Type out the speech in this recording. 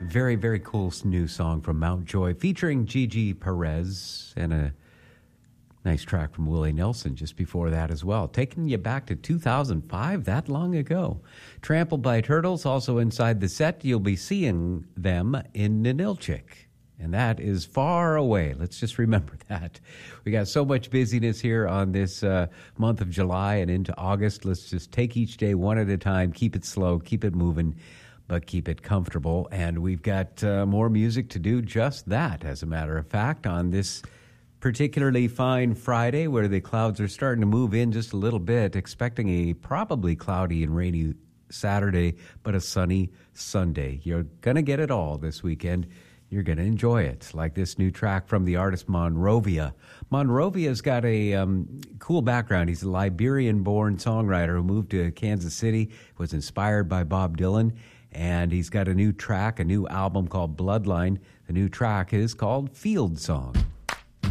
Very, very cool new song from Mountjoy featuring Gigi Perez and a nice track from Willie Nelson just before that as well. Taking you back to 2005, that long ago. Trampled by Turtles, also inside the set. You'll be seeing them in Ninilchik. And that is far away. Let's just remember that. We got so much busyness here on this month of July and into August. Let's just take each day one at a time. Keep it slow, keep it moving, but keep it comfortable. And we've got more music to do just that, as a matter of fact, on this particularly fine Friday where the clouds are starting to move in just a little bit, expecting a probably cloudy and rainy Saturday, but a sunny Sunday. You're going to get it all this weekend. You're going to enjoy it, like this new track from the artist Monrovia. Monrovia's got a cool background. He's a Liberian-born songwriter who moved to Kansas City, was inspired by Bob Dylan, and he's got a new track, a new album called Bloodline. The new track is called Field Song.